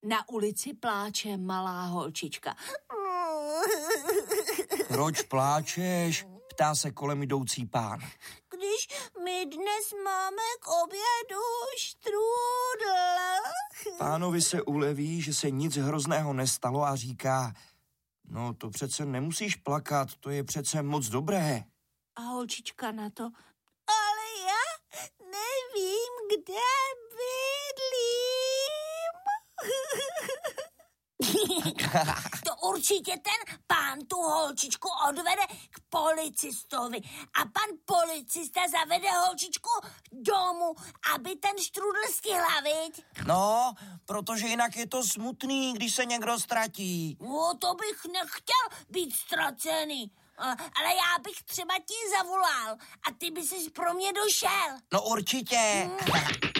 Na ulici pláče malá holčička. Proč pláčeš? Ptá se kolem jdoucí pán. Když my dnes máme k obědu štrůdl. Pánovi se uleví, že se nic hrozného nestalo a říká: no to přece nemusíš plakat, to je přece moc dobré. A holčička na to: ale já nevím, kde bydlím. To určitě ten pán tu holčičku odvede k policistovi a pan policista zavede holčičku domů, aby ten štrůdl stihla, viď? No, protože jinak je to smutný, když se někdo ztratí. No, to bych nechtěl být ztracený. Ale já bych třeba ti zavolal a ty by ses pro mě došel. No určitě.